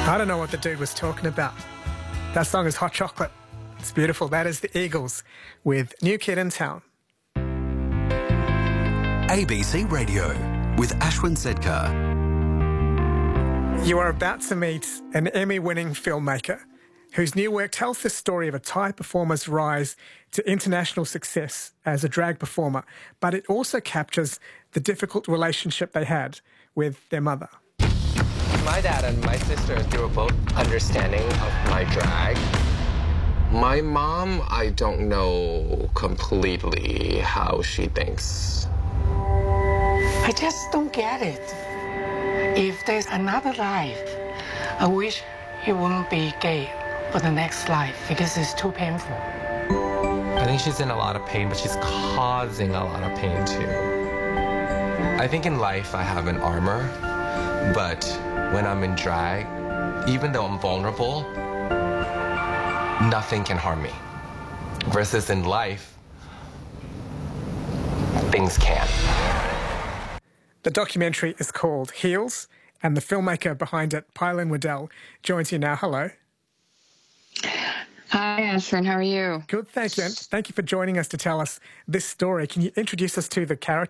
I don't know what the dude was talking about. That song is Hot Chocolate. It's beautiful. That is the Eagles with New Kid in Town. ABC Radio with Ashwin Sedkar. You are about to meet an Emmy-winning filmmaker whose new work tells the story of a Thai performer's rise to international success as a drag performer, but it also captures the difficult relationship they had with their mother. My dad and my sister, they were both understanding of my drag. My mom, I don't know completely how she thinks. I just don't get it. If there's another life, I wish he wouldn't be gay for the next life because it's too painful. I think she's in a lot of pain, but she's causing a lot of pain too. I think in life I have an armor, but when I'm in drag, even though I'm vulnerable, nothing can harm me. Versus in life, things can. The documentary is called Heels, and the filmmaker behind it, Pylin Waddell, joins you now. Hello. Hi, Ashwin. How are you? Good, thank you. And thank you for joining us to tell us this story. Can you introduce us to the character?